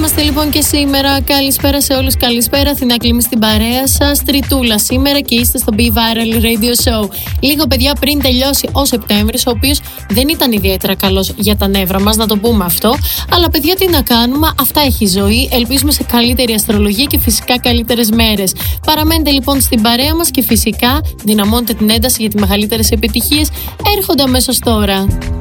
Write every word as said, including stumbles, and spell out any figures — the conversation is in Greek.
Είμαστε λοιπόν και σήμερα. Καλησπέρα σε όλους, καλησπέρα. Αθηνά Κλίμη στην παρέα σας. Τριτούλα σήμερα και είστε στο Be Viral Radio Show. Λίγο παιδιά πριν τελειώσει ο Σεπτέμβρης, ο οποίος δεν ήταν ιδιαίτερα καλός για τα νεύρα μας, να το πούμε αυτό. Αλλά παιδιά, τι να κάνουμε, αυτά έχει η ζωή. Ελπίζουμε σε καλύτερη αστρολογία και φυσικά καλύτερες μέρες. Παραμένετε λοιπόν στην παρέα μας και φυσικά δυναμώνετε την ένταση γιατί μεγαλύτερες επιτυχίες έρχονται αμέσως τώρα.